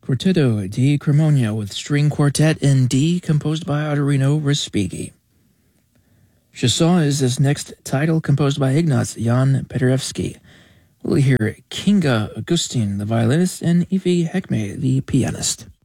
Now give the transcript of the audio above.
Quartetto di Cremona with string quartet in D, composed by Ottorino Respighi. Chassol is his next title, composed by Ignaz Jan Paderewski. We'll hear Kinga Augustin, the violinist, and Evie Hekme, the pianist.